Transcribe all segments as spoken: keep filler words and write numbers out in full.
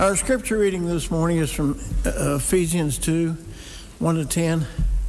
Our scripture reading this morning is from uh, Ephesians two, one to ten.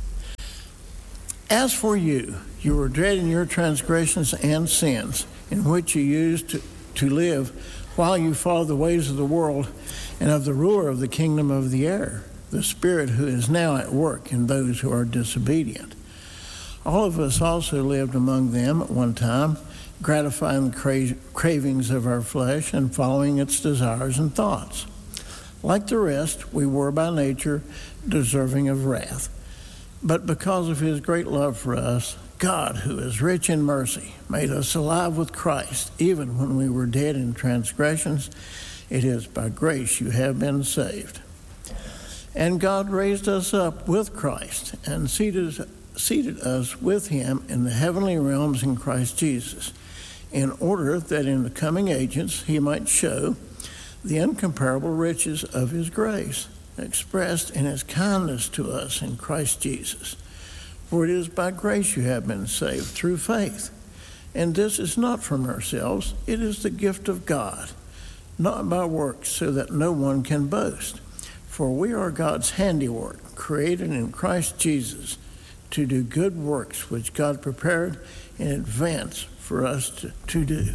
As for you, you were dead in your transgressions and sins, in which you used to, to live while you followed the ways of the world and of the ruler of the kingdom of the air, the spirit who is now at work in those who are disobedient. All of us also lived among them at one time, gratifying the cra- cravings of our flesh and following its desires and thoughts. Like the rest, we were by nature deserving of wrath. But because of his great love for us, God, who is rich in mercy, made us alive with Christ, even when we were dead in transgressions. It is by grace you have been saved. And God raised us up with Christ and seated, seated us with him in the heavenly realms in Christ Jesus, in order that in the coming ages he might show the incomparable riches of his grace, expressed in his kindness to us in Christ Jesus. For it is by grace you have been saved through faith. And this is not from ourselves, it is the gift of God, not by works, so that no one can boast. For we are God's handiwork, created in Christ Jesus to do good works which God prepared in advance for us to, to do.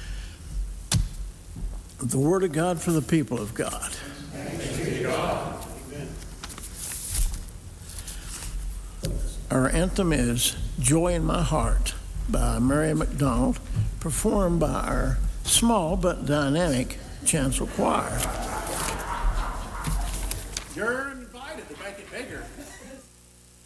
The word of God for the people of God. Thanks be to God. Our anthem is Joy in My Heart by Mary McDonald, performed by our small but dynamic chancel choir.